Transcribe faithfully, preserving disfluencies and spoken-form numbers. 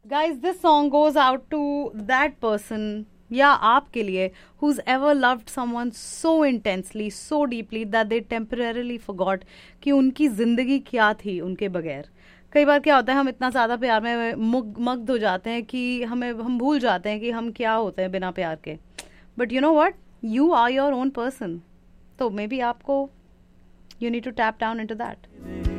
Guys, this song goes out to that person, या आपके लिए, who's ever loved someone so intensely, so deeply that they temporarily forgot कि उनकी जिंदगी क्या थी उनके बगैर. कई बार क्या होता है, हम इतना ज़्यादा प्यार में मग्न हो जाते हैं कि हमें हम भूल जाते हैं कि हम क्या होते हैं बिना प्यार के. But you know what, you are your own person. तो मे बी आपको, you need to tap down into that.